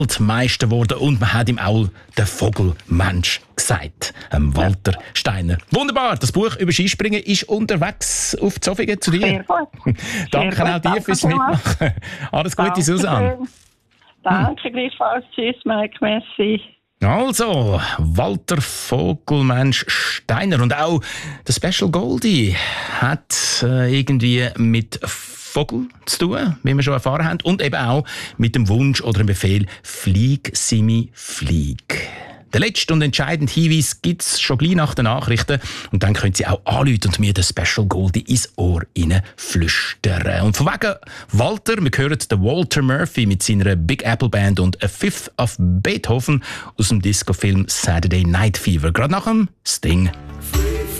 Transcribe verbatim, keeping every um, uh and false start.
Weltmeister geworden und man hat ihm auch den Vogelmensch gesagt. Ähm, Walter Steiner. Wunderbar, das Buch über Skispringen ist unterwegs auf Zofingen zu dir. Sehr gut. Danke Sehr auch gut, dir danke fürs vielmals. Mitmachen. Alles Gute, Susanne. Danke, gleichfalls. Tschüss, Mike, merci. Also, Walter Vogelmensch Steiner. Und auch der Special Goldie hat äh, irgendwie mit Vogel zu tun, wie wir schon erfahren haben. Und eben auch mit dem Wunsch oder dem Befehl «Flieg, Simi, flieg». Der letzte und entscheidende Hinweis gibt es schon gleich nach den Nachrichten. Und dann können Sie auch anrufen und mir den Special Goldie ins Ohr flüstern. Und von wegen Walter, wir hören den Walter Murphy mit seiner Big Apple Band und A Fifth of Beethoven aus dem Disco-Film Saturday Night Fever. Gerade nach dem Sting.